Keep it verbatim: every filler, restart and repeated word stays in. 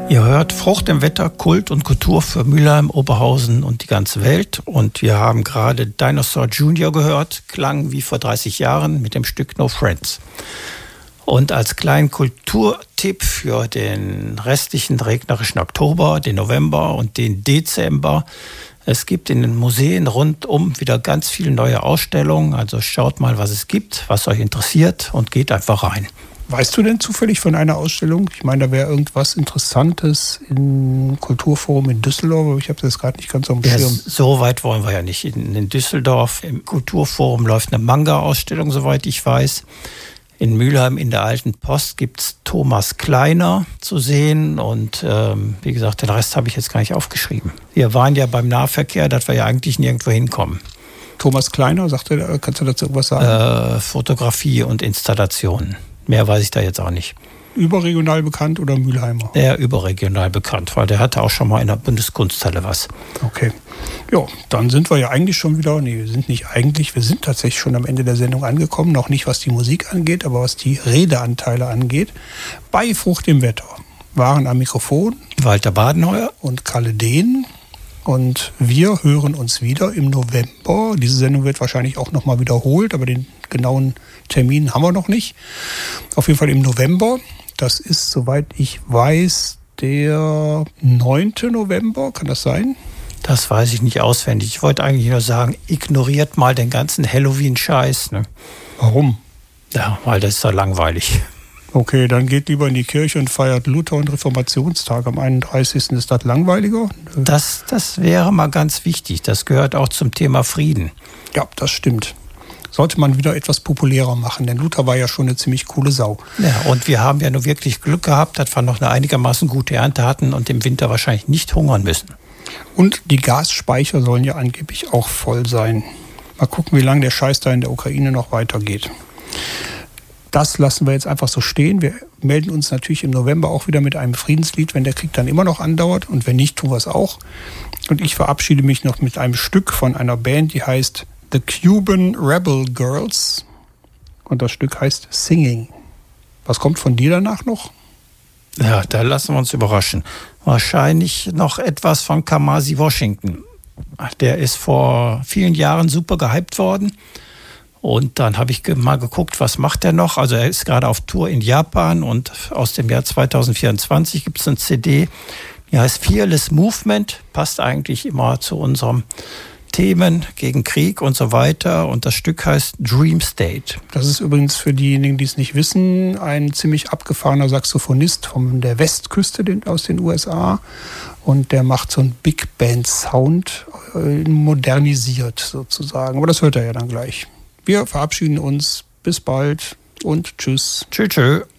Ihr hört Frucht im Wetter, Kult und Kultur für Mülheim, Oberhausen und die ganze Welt. Und wir haben gerade Dinosaur Junior gehört, klang wie vor dreißig Jahren mit dem Stück No Friends. Und als kleinen Kulturtipp für den restlichen regnerischen Oktober, den November und den Dezember: Es gibt in den Museen rundum wieder ganz viele neue Ausstellungen. Also schaut mal, was es gibt, was euch interessiert, und geht einfach rein. Weißt du denn zufällig von einer Ausstellung? Ich meine, da wäre irgendwas Interessantes im Kulturforum in Düsseldorf, aber ich habe das gerade nicht ganz auf dem Ja, Schirm. so weit wollen wir ja nicht. In, in Düsseldorf im Kulturforum läuft eine Manga-Ausstellung, soweit ich weiß. In Mülheim in der Alten Post gibt es Thomas Kleiner zu sehen. Und ähm, wie gesagt, den Rest habe ich jetzt gar nicht aufgeschrieben. Wir waren ja beim Nahverkehr, dass wir ja eigentlich nirgendwo hinkommen. Thomas Kleiner, sagte, kannst du dazu irgendwas sagen? Äh, Fotografie und Installationen. Mehr weiß ich da jetzt auch nicht. Überregional bekannt oder Mülheimer? Der überregional bekannt, weil der hatte auch schon mal in der Bundeskunsthalle was. Okay. Ja, dann sind wir ja eigentlich schon wieder, nee, wir sind nicht eigentlich, wir sind tatsächlich schon am Ende der Sendung angekommen. Noch nicht, was die Musik angeht, aber was die Redeanteile angeht. Bei Frucht im Wetter waren am Mikrofon Walter Badenheuer und Kalle Dehn. Und wir hören uns wieder im November. Diese Sendung wird wahrscheinlich auch nochmal wiederholt, aber den genauen Termin haben wir noch nicht. Auf jeden Fall im November. Das ist, soweit ich weiß, der neunte November. Kann das sein? Das weiß ich nicht auswendig. Ich wollte eigentlich nur sagen, ignoriert mal den ganzen Halloween-Scheiß. Ne? Warum? Ja, weil das ist ja langweilig. Okay, dann geht lieber in die Kirche und feiert Luther- und Reformationstag. Am einunddreißigsten Ist das langweiliger? Das, das wäre mal ganz wichtig. Das gehört auch zum Thema Frieden. Ja, das stimmt. Sollte man wieder etwas populärer machen, denn Luther war ja schon eine ziemlich coole Sau. Ja, und wir haben ja nur wirklich Glück gehabt, dass wir noch eine einigermaßen gute Ernte hatten und im Winter wahrscheinlich nicht hungern müssen. Und die Gasspeicher sollen ja angeblich auch voll sein. Mal gucken, wie lange der Scheiß da in der Ukraine noch weitergeht. Das lassen wir jetzt einfach so stehen. Wir melden uns natürlich im November auch wieder mit einem Friedenslied, wenn der Krieg dann immer noch andauert. Und wenn nicht, tun wir es auch. Und ich verabschiede mich noch mit einem Stück von einer Band, die heißt The Cuban Rebel Girls. Und das Stück heißt Singing. Was kommt von dir danach noch? Ja, da lassen wir uns überraschen. Wahrscheinlich noch etwas von Kamasi Washington. Der ist vor vielen Jahren super gehypt worden. Und dann habe ich mal geguckt, was macht er noch. Also er ist gerade auf Tour in Japan und aus dem Jahr zweitausendvierundzwanzig gibt es eine C D, die heißt Fearless Movement, passt eigentlich immer zu unseren Themen gegen Krieg und so weiter. Und das Stück heißt Dream State. Das ist übrigens für diejenigen, die es nicht wissen, ein ziemlich abgefahrener Saxophonist von der Westküste aus den U S A. Und der macht so einen Big Band Sound, modernisiert sozusagen. Aber das hört er ja dann gleich. Wir verabschieden uns. Bis bald und tschüss. Tschüss, tschüss.